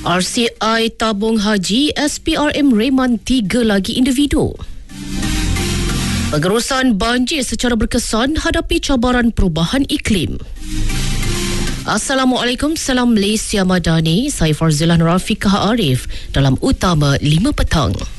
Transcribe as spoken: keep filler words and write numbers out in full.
R C I tabung haji S P R M reman tiga lagi individu. Pengurusan banjir secara berkesan hadapi cabaran perubahan iklim. Assalamualaikum, salam Malaysia Madani. Saya Farzila Rafiqah Arif dalam Utama lima Petang.